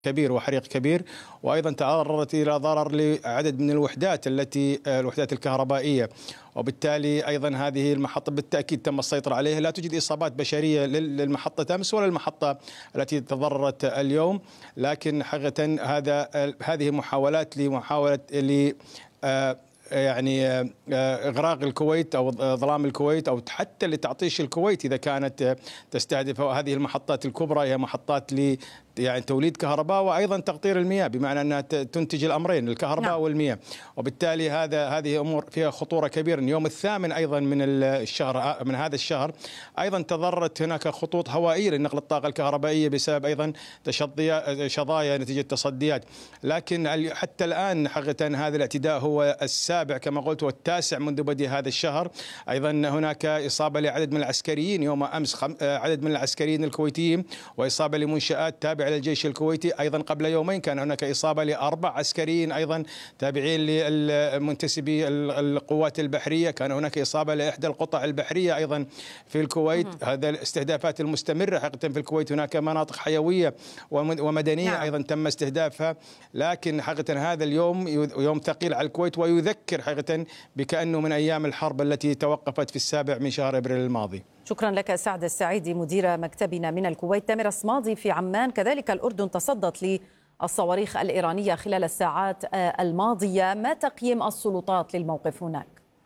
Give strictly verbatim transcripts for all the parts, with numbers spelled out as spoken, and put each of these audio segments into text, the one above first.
كبير وحريق كبير، وأيضا تعرضت إلى ضرر لعدد من الوحدات التي الوحدات الكهربائية، وبالتالي أيضا هذه المحطة بالتأكيد تم السيطرة عليها. لا توجد إصابات بشرية للمحطة أمس ولا المحطة التي تضررت اليوم، لكن حقيقة هذا هذه محاولات لمحاولة ل يعني إغراق الكويت أو ظلام الكويت أو حتى لتعطيش الكويت إذا كانت تستهدف هذه المحطات الكبرى. هي محطات ل يعني توليد كهرباء وأيضا تقطير المياه، بمعنى أنها تنتج الأمرين الكهرباء نعم. والمياه، وبالتالي هذا هذه أمور فيها خطورة كبيرة. اليوم الثامن أيضا من الشهر من هذا الشهر أيضا تضررت هناك خطوط هوائية لنقل الطاقة الكهربائية بسبب أيضا تشظيا شظايا نتيجة تصديات. لكن حتى الآن حقيقة هذا الاعتداء هو السابع كما قلت والتاسع منذ بدء هذا الشهر. أيضا هناك إصابة لعدد من العسكريين يوم أمس، عدد من العسكريين الكويتيين، وإصابة لمنشآت تابعة على الجيش الكويتي. أيضا قبل يومين كان هناك إصابة لأربع عسكريين أيضا تابعين للمنتسبي القوات البحرية، كان هناك إصابة لإحدى القطع البحرية أيضا في الكويت. هذا الاستهدافات المستمرة حقيقة في الكويت، هناك مناطق حيوية ومدنية نعم. أيضا تم استهدافها. لكن حقيقة هذا اليوم يوم ثقيل على الكويت، ويذكر حقيقة بكأنه من أيام الحرب التي توقفت في السابع من شهر أبريل الماضي. شكرا لك سعد السعيدي مدير مكتبنا من الكويت. تامر الصمادي في عمان، كذلك الأردن تصدت للصواريخ الإيرانية خلال الساعات الماضية، ما تقييم السلطات للموقف هناك؟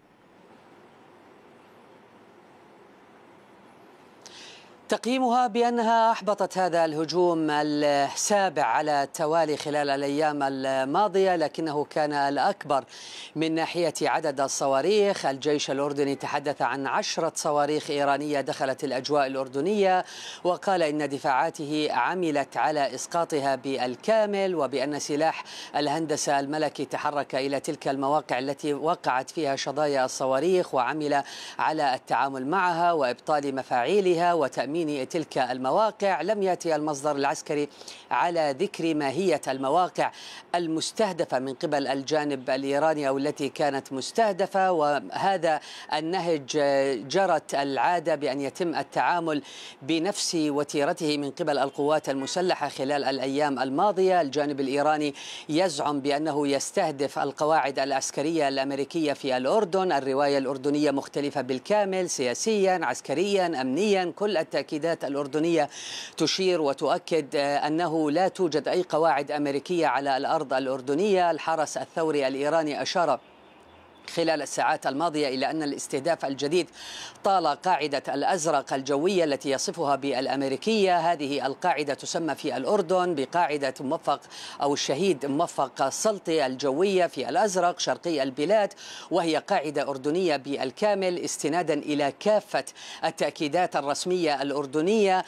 تقييمها بأنها أحبطت هذا الهجوم السابع على التوالي خلال الأيام الماضية، لكنه كان الأكبر من ناحية عدد الصواريخ. الجيش الأردني تحدث عن عشرة صواريخ إيرانية دخلت الأجواء الأردنية، وقال إن دفاعاته عملت على إسقاطها بالكامل، وبأن سلاح الهندسة الملكي تحرك إلى تلك المواقع التي وقعت فيها شظايا الصواريخ وعمل على التعامل معها وإبطال مفاعيلها وتأمين تلك المواقع. لم يأتي المصدر العسكري على ذكر ماهية المواقع المستهدفة من قبل الجانب الإيراني أو التي كانت مستهدفة، وهذا النهج جرت العادة بأن يتم التعامل بنفس وتيرته من قبل القوات المسلحة خلال الأيام الماضية. الجانب الإيراني يزعم بأنه يستهدف القواعد العسكرية الأمريكية في الأردن. الرواية الأردنية مختلفة بالكامل، سياسيا عسكريا أمنيا. كل التأكيدات الأردنية تشير وتؤكد أنه لا توجد أي قواعد أمريكية على الأرض الأردنية. الحرس الثوري الإيراني أشار خلال الساعات الماضية إلى أن الاستهداف الجديد طال قاعدة الأزرق الجوية التي يصفها بالأمريكية. هذه القاعدة تسمى في الأردن بقاعدة موفق أو الشهيد موفق السلطي الجوية في الأزرق شرقي البلاد، وهي قاعدة أردنية بالكامل استنادا إلى كافة التأكيدات الرسمية الأردنية.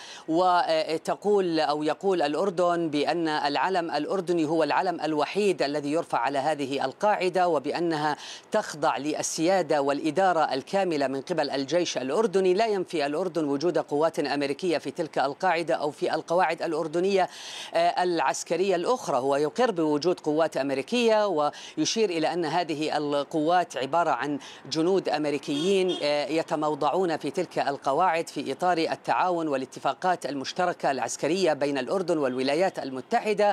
وتقول أو يقول الأردن بأن العلم الأردني هو العلم الوحيد الذي يرفع على هذه القاعدة، وبأنها تخضع للسيادة والإدارة الكاملة من قبل الجيش الأردني. لا ينفي الأردن وجود قوات أمريكية في تلك القاعدة أو في القواعد الأردنية العسكرية الأخرى، هو يقر بوجود قوات أمريكية ويشير إلى أن هذه القوات عبارة عن جنود أمريكيين يتموضعون في تلك القواعد في إطار التعاون والاتفاقات المشتركة العسكرية بين الأردن والولايات المتحدة،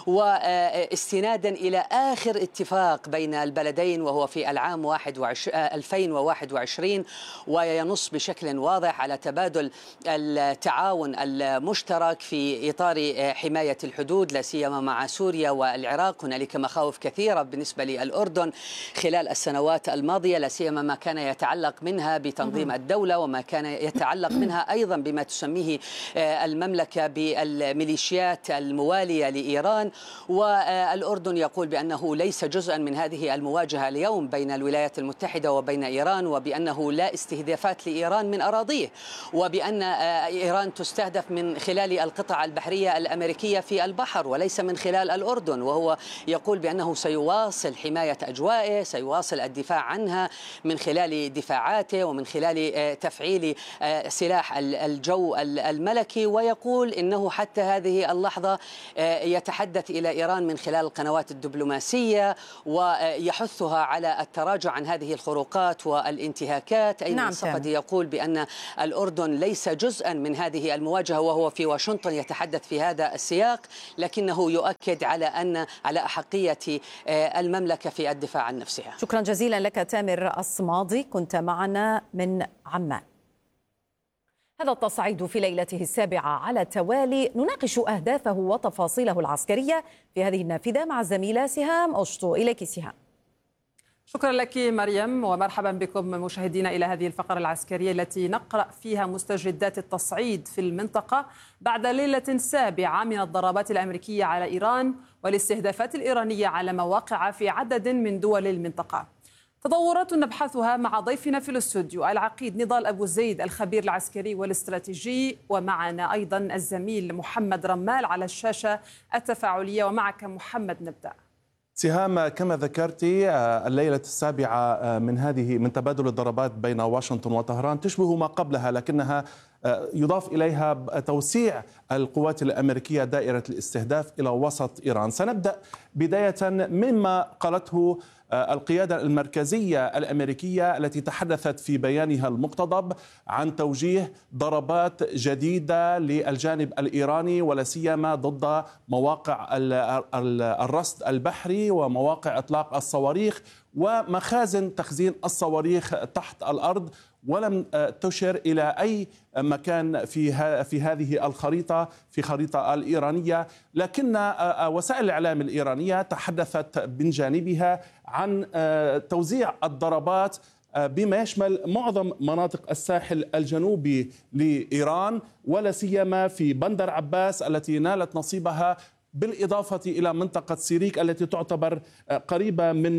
واستنادا إلى آخر اتفاق بين البلدين وهو في العام ألفين وواحد وعشرين، وينص بشكل واضح على تبادل التعاون المشترك في إطار حماية الحدود لا سيما مع سوريا والعراق. هنالك مخاوف كثيرة بالنسبة للأردن خلال السنوات الماضية، لا سيما ما كان يتعلق منها بتنظيم الدولة وما كان يتعلق منها أيضا بما تسميه المملكة بالميليشيات الموالية لإيران. والأردن يقول بأنه ليس جزءا من هذه المواجهة اليوم بين الولايات المتحدة وبين إيران، وبأنه لا استهدافات لإيران من أراضيه، وبأن إيران تستهدف من خلال القطع البحرية الأمريكية في البحر وليس من خلال الأردن. وهو يقول بأنه سيواصل حماية أجوائه، سيواصل الدفاع عنها من خلال دفاعاته ومن خلال تفعيل سلاح الجو الملكي. ويقول إنه حتى هذه اللحظة يتحدث إلى إيران من خلال القنوات الدبلوماسية ويحثها على التراجع التراجع عن هذه الخروقات والانتهاكات. أيمن نعم الصفدي يقول بأن الأردن ليس جزءا من هذه المواجهة وهو في واشنطن يتحدث في هذا السياق، لكنه يؤكد على أن على أحقية المملكة في الدفاع عن نفسها. شكرا جزيلا لك تامر الصمادي، كنت معنا من عمان. هذا التصعيد في ليلته السابعة على التوالي نناقش أهدافه وتفاصيله العسكرية في هذه النافذة مع الزميلة سهام أشطو. إليك سهام. شكرا لك مريم، ومرحبا بكم مشاهدينا إلى هذه الفقرة العسكرية التي نقرأ فيها مستجدات التصعيد في المنطقة بعد ليلة سابعة من الضربات الأمريكية على إيران والاستهدافات الإيرانية على مواقع في عدد من دول المنطقة. تطورات نبحثها مع ضيفنا في الاستوديو العقيد نضال أبو زيد الخبير العسكري والاستراتيجي، ومعنا أيضا الزميل محمد رمال على الشاشة التفاعلية. ومعك محمد نبدأ. سهام، كما ذكرت الليلة السابعة من هذه من تبادل الضربات بين واشنطن وطهران تشبه ما قبلها، لكنها يضاف إليها توسيع القوات الأمريكية دائرة الاستهداف إلى وسط إيران. سنبدأ بداية مما قالته القيادة المركزية الأمريكية التي تحدثت في بيانها المقتضب عن توجيه ضربات جديدة للجانب الإيراني، ولا سيما ضد مواقع الرصد البحري ومواقع إطلاق الصواريخ ومخازن تخزين الصواريخ تحت الأرض، ولم تشر إلى أي مكان في في هذه الخريطة في خريطة الإيرانية. لكن وسائل الإعلام الإيرانية تحدثت من جانبها عن توزيع الضربات بما يشمل معظم مناطق الساحل الجنوبي لإيران، ولا سيما في بندر عباس التي نالت نصيبها، بالإضافة إلى منطقة سيريك التي تعتبر قريبة من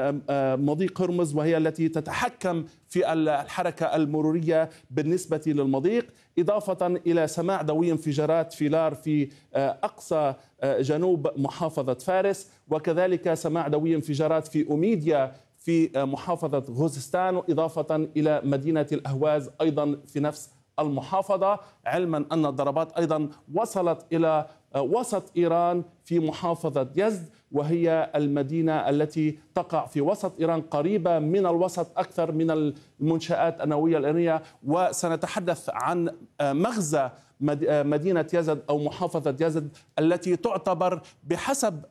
مضيق هرمز، وهي التي تتحكم في الحركة المرورية بالنسبة للمضيق، إضافة إلى سماع دوي انفجارات فيلار في أقصى جنوب محافظة فارس، وكذلك سماع دوي انفجارات في أوميديا في محافظة غوزستان، إضافة إلى مدينة الأهواز أيضا في نفس المحافظة، علما أن الضربات أيضا وصلت إلى وسط إيران في محافظة يزد، وهي المدينة التي تقع في وسط إيران قريبة من الوسط أكثر من المنشآت النووية الإيرانية. وسنتحدث عن مغزى مدينة يزد أو محافظة يزد التي تعتبر بحسب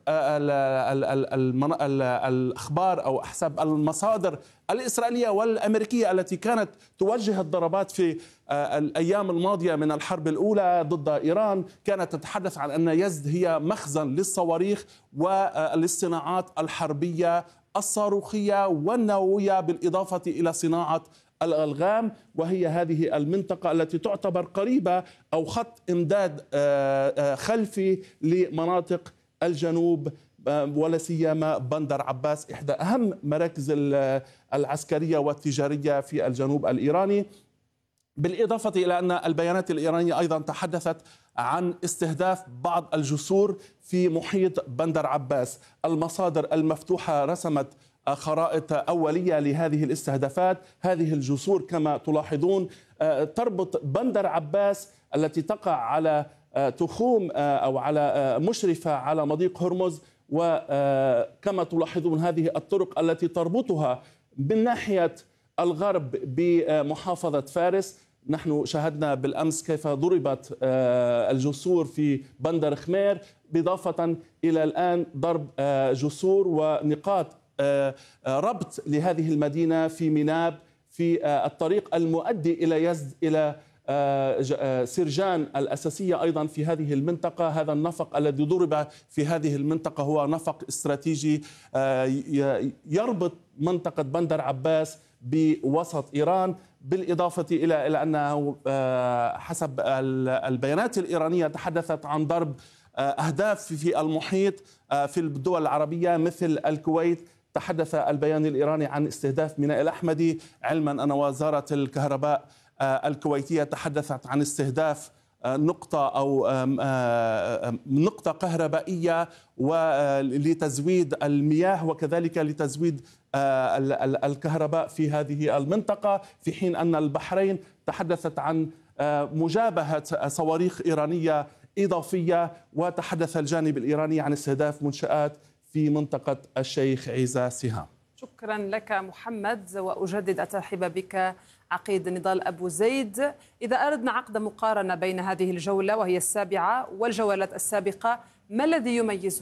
الأخبار أو حسب المصادر الإسرائيلية والأمريكية التي كانت توجه الضربات في الأيام الماضية من الحرب الأولى ضد إيران، كانت تتحدث عن أن يزد هي مخزن للصواريخ والاصطناعات الحربية الصاروخية والنووية، بالإضافة إلى صناعة الألغام، وهي هذه المنطقة التي تعتبر قريبة أو خط إمداد خلفي لمناطق الجنوب، ولا سيما بندر عباس، إحدى أهم مراكز العسكرية والتجارية في الجنوب الإيراني. بالإضافة إلى أن البيانات الإيرانية أيضا تحدثت عن استهداف بعض الجسور في محيط بندر عباس. المصادر المفتوحة رسمت خرائط أولية لهذه الاستهدافات. هذه الجسور كما تلاحظون تربط بندر عباس التي تقع على تخوم أو على مشرفة على مضيق هرمز، وكما تلاحظون هذه الطرق التي تربطها من ناحية الغرب بمحافظة فارس. نحن شاهدنا بالأمس كيف ضربت الجسور في بندر خمير، بالإضافة إلى الآن ضرب جسور ونقاط ربط لهذه المدينة في مناب، في الطريق المؤدي إلى يزد إلى سرجان الأساسية أيضا في هذه المنطقة. هذا النفق الذي ضرب في هذه المنطقة هو نفق استراتيجي يربط منطقة بندر عباس بوسط إيران، بالإضافة إلى إلى أنه حسب البيانات الإيرانية تحدثت عن ضرب أهداف في المحيط في الدول العربية مثل الكويت. تحدث البيان الإيراني عن استهداف ميناء الأحمدي، علما أن وزارة الكهرباء الكويتية تحدثت عن استهداف نقطة أو نقطة كهربائية لتزويد المياه وكذلك لتزويد الكهرباء في هذه المنطقة، في حين أن البحرين تحدثت عن مجابهة صواريخ إيرانية إضافية، وتحدث الجانب الإيراني عن استهداف منشآت في منطقة الشيخ عيسى سهام. شكرا لك محمد، وأجدد الترحيب بك عقيد نضال أبو زيد. إذا أردنا عقد مقارنة بين هذه الجولة وهي السابعة والجولات السابقة، ما الذي يميز